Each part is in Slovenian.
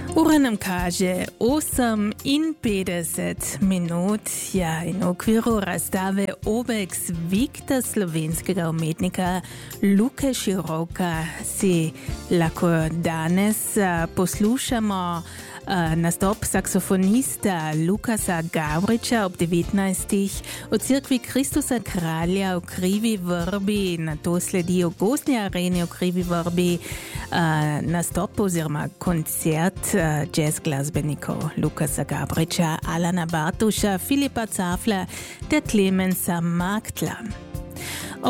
Ura nam kaže 8:50 minut, ja, in v okviru razstave Obex Vikta slovenskega umetnika Luke Široka si lahko danes poslušamo nastop saksofonista Lukasa Gavriča ob 19. v Cerkvi Kristusa Kralja v Krivi Vrbi, na to sledijo Gostni areni v Krivi Vrbi nastop oziroma koncert jazz glasbenikov Lukasa Gavriča, Alana Bartuša, Filipa Cafla ter Klemensa Magtla. Ob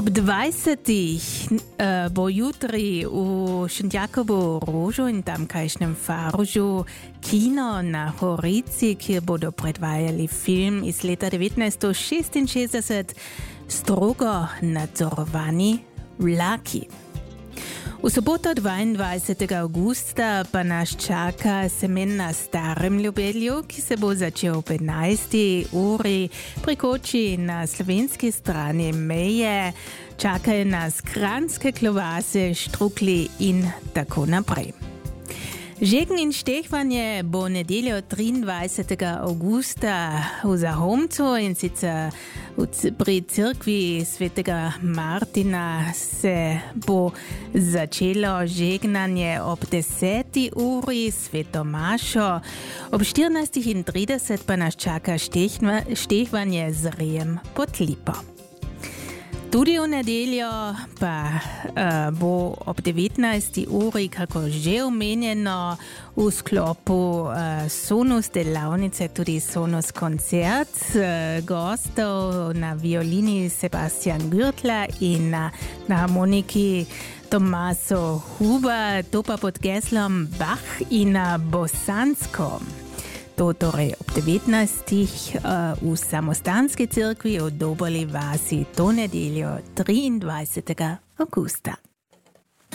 20. bo jutri v Šentjakobu Rožu in tamkajšnjem Faružu kino na Horici, kjer bodo predvajali film iz leta 1966 Strogo nadzorovani vlaki. V soboto 22. augusta pa nas čaka semen na Starem Ljubelju, ki se bo začel ob 15. uri pri koči na slovenski strani meje. Čakajo nas kranjske klobase, štrukli in tako naprej. Žegen in štehvanje bo nedeljo 23. augusta v Zahomcu in sicer pri cerkvi svetega Martina se bo začelo žegnanje ob 10. uri sveto mašo. Ob 14:30 pa nas čaka štehvanje z rejem pod lipo. Tudi v nedeljo pa bo ob 19. uri, kako že omenjeno, v sklopu Sonus delavnice tudi Sonus koncert gostov na violini Sebastian Gürtler in na harmoniki Tommaso Huber, to pa pod geslom Bach in bosansko. To torej ob 19. v Samostanski cerkvi v Doboli vasi to nedeljo 23. augusta.